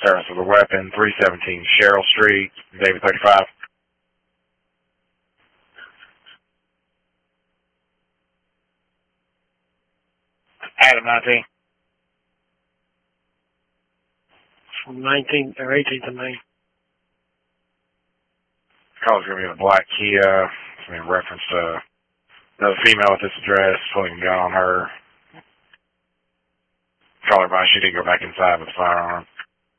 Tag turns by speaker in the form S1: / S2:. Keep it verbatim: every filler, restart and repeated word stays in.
S1: service of a weapon, three seventeen Cheryl Street, David thirty-five. Adam nineteen.
S2: From nineteenth or eighteenth of May.
S1: Call's going to be in a black Kia. It's in reference to another female at this address, pointing a gun on her. Call her by, she did go back inside with a firearm.